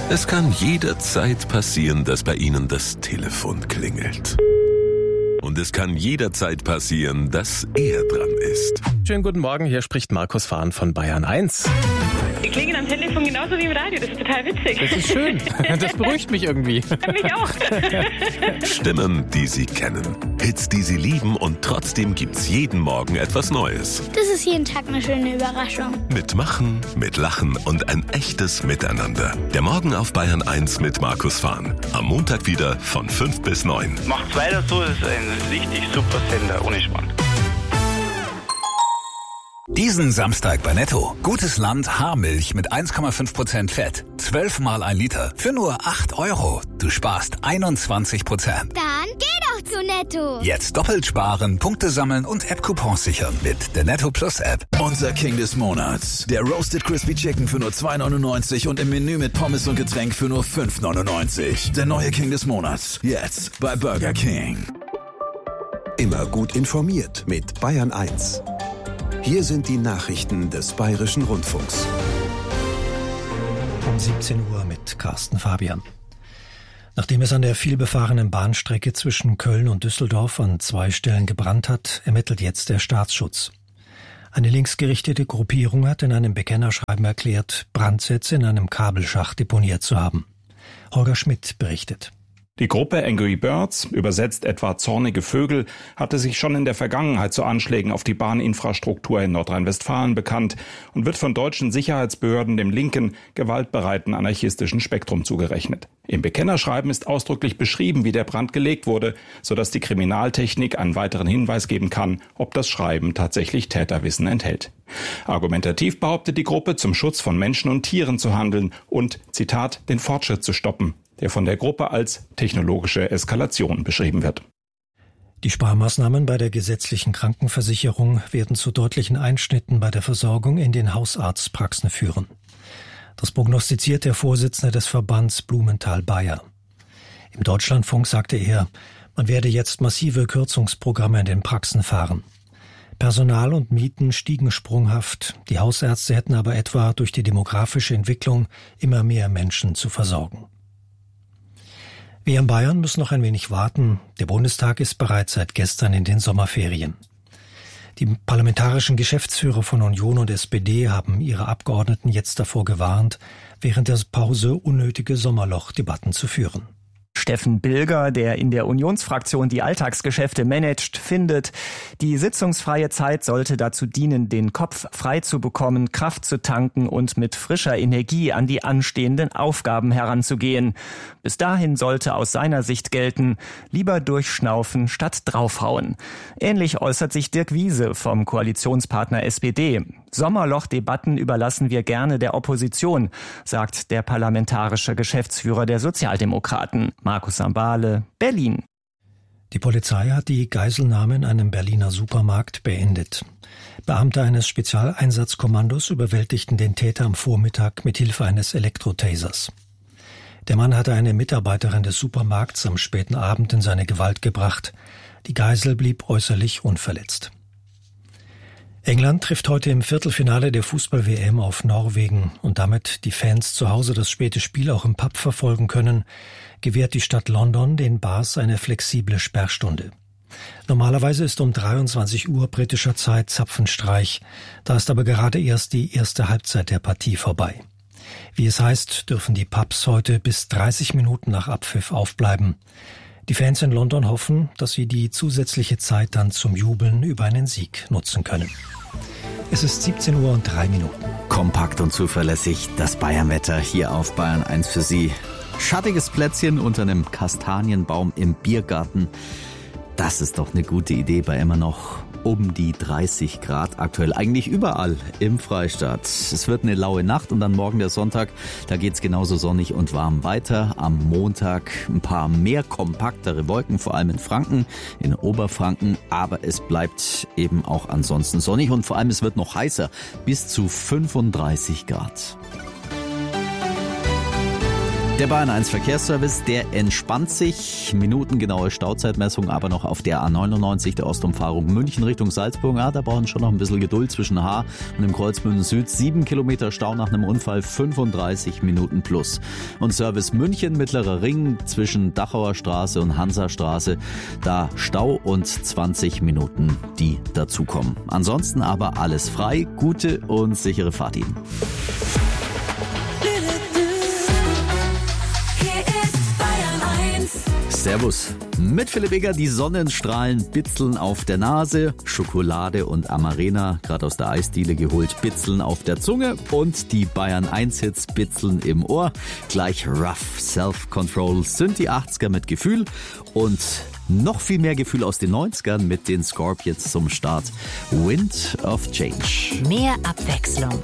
Es kann jederzeit passieren, dass bei Ihnen das Telefon klingelt. Und es kann jederzeit passieren, dass er dran ist. Schönen guten Morgen, hier spricht Markus Fahn von Bayern 1. Die klingen am Telefon genauso wie im Radio, das ist total witzig. Das ist schön, das beruhigt mich irgendwie. Mich auch. Stimmen, die Sie kennen. Hits, die Sie lieben, und trotzdem gibt's jeden Morgen etwas Neues. Das ist jeden Tag eine schöne Überraschung. Mit Machen, mit Lachen und ein echtes Miteinander. Der Morgen auf Bayern 1 mit Markus Fahn. Am Montag wieder von 5 bis 9. Macht's weiter so, das ist ein richtig super Sender, ohne Schmarrn. Diesen Samstag bei Netto. Gutes Land Haarmilch mit 1,5% Fett. 12 mal 1 Liter. Für nur 8 €. Du sparst 21%. Dann geh doch zu Netto. Jetzt doppelt sparen, Punkte sammeln und App-Coupons sichern mit der Netto Plus App. Unser King des Monats. Der Roasted Crispy Chicken für nur 2,99 und im Menü mit Pommes und Getränk für nur 5,99. Der neue King des Monats. Jetzt bei Burger King. Immer gut informiert mit Bayern 1. Hier sind die Nachrichten des Bayerischen Rundfunks. Um 17 Uhr mit Carsten Fabian. Nachdem es an der vielbefahrenen Bahnstrecke zwischen Köln und Düsseldorf an 2 Stellen gebrannt hat, ermittelt jetzt der Staatsschutz. Eine linksgerichtete Gruppierung hat in einem Bekennerschreiben erklärt, Brandsätze in einem Kabelschacht deponiert zu haben. Holger Schmidt berichtet. Die Gruppe Angry Birds, übersetzt etwa zornige Vögel, hatte sich schon in der Vergangenheit zu Anschlägen auf die Bahninfrastruktur in Nordrhein-Westfalen bekannt und wird von deutschen Sicherheitsbehörden dem linken, gewaltbereiten anarchistischen Spektrum zugerechnet. Im Bekennerschreiben ist ausdrücklich beschrieben, wie der Brand gelegt wurde, sodass die Kriminaltechnik einen weiteren Hinweis geben kann, ob das Schreiben tatsächlich Täterwissen enthält. Argumentativ behauptet die Gruppe, zum Schutz von Menschen und Tieren zu handeln und, Zitat, den Fortschritt zu stoppen, der von der Gruppe als technologische Eskalation beschrieben wird. Die Sparmaßnahmen bei der gesetzlichen Krankenversicherung werden zu deutlichen Einschnitten bei der Versorgung in den Hausarztpraxen führen. Das prognostiziert der Vorsitzende des Verbands Blumenthal-Bayer. Im Deutschlandfunk sagte er, man werde jetzt massive Kürzungsprogramme in den Praxen fahren. Personal und Mieten stiegen sprunghaft, die Hausärzte hätten aber etwa durch die demografische Entwicklung immer mehr Menschen zu versorgen. Wir in Bayern müssen noch ein wenig warten. Der Bundestag ist bereits seit gestern in den Sommerferien. Die parlamentarischen Geschäftsführer von Union und SPD haben ihre Abgeordneten jetzt davor gewarnt, während der Pause unnötige Sommerloch-Debatten zu führen. Steffen Bilger, der in der Unionsfraktion die Alltagsgeschäfte managt, findet, die sitzungsfreie Zeit sollte dazu dienen, den Kopf frei zu bekommen, Kraft zu tanken und mit frischer Energie an die anstehenden Aufgaben heranzugehen. Bis dahin sollte aus seiner Sicht gelten, lieber durchschnaufen statt draufhauen. Ähnlich äußert sich Dirk Wiese vom Koalitionspartner SPD. Sommerloch-Debatten überlassen wir gerne der Opposition, sagt der parlamentarische Geschäftsführer der Sozialdemokraten. Markus Sambale, Berlin. Die Polizei hat die Geiselnahme in einem Berliner Supermarkt beendet. Beamte eines Spezialeinsatzkommandos überwältigten den Täter am Vormittag mit Hilfe eines Elektrotasers. Der Mann hatte eine Mitarbeiterin des Supermarkts am späten Abend in seine Gewalt gebracht. Die Geisel blieb äußerlich unverletzt. England trifft heute im Viertelfinale der Fußball-WM auf Norwegen und damit die Fans zu Hause das späte Spiel auch im Pub verfolgen können, gewährt die Stadt London den Bars eine flexible Sperrstunde. Normalerweise ist um 23 Uhr britischer Zeit Zapfenstreich, da ist aber gerade erst die erste Halbzeit der Partie vorbei. Wie es heißt, dürfen die Pubs heute bis 30 Minuten nach Abpfiff aufbleiben. Die Fans in London hoffen, dass sie die zusätzliche Zeit dann zum Jubeln über einen Sieg nutzen können. Es ist 17 Uhr und 3 Minuten. Kompakt und zuverlässig das Bayernwetter hier auf Bayern 1 für Sie. Schattiges Plätzchen unter einem Kastanienbaum im Biergarten. Das ist doch eine gute Idee bei immer noch um die 30 Grad aktuell. Eigentlich überall im Freistaat. Es wird eine laue Nacht und dann morgen der Sonntag. Da geht's genauso sonnig und warm weiter. Am Montag ein paar mehr kompaktere Wolken, vor allem in Franken, in Oberfranken. Aber es bleibt eben auch ansonsten sonnig und vor allem es wird noch heißer. Bis zu 35 Grad. Der Bayern 1 Verkehrsservice, der entspannt sich. Minutengenaue Stauzeitmessung aber noch auf der A99, der Ostumfahrung München Richtung Salzburg. Ja, da brauchen schon noch ein bisschen Geduld zwischen Haar und dem Kreuz München Süd. 7 Kilometer Stau nach einem Unfall, 35 Minuten plus. Und Service München, Mittlerer Ring zwischen Dachauer Straße und Hansastraße. Da Stau und 20 Minuten, die dazukommen. Ansonsten aber alles frei, gute und sichere Fahrt Ihnen. Servus. Mit Philipp Egger, die Sonnenstrahlen bitzeln auf der Nase, Schokolade und Amarena, gerade aus der Eisdiele geholt, bitzeln auf der Zunge und die Bayern 1 Hits bitzeln im Ohr. Gleich Rough Self-Control sind die 80er mit Gefühl und noch viel mehr Gefühl aus den 90ern mit den Scorpions zum Start. Wind of Change. Mehr Abwechslung.